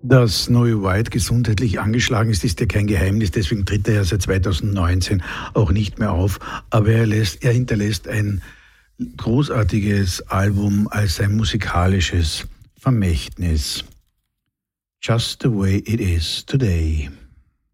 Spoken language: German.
Dass Noe White gesundheitlich angeschlagen ist, ist ja kein Geheimnis. Deswegen tritt er ja seit 2019 auch nicht mehr auf. Aber er hinterlässt ein großartiges Album als ein musikalisches Vermächtnis. Just the way it is today.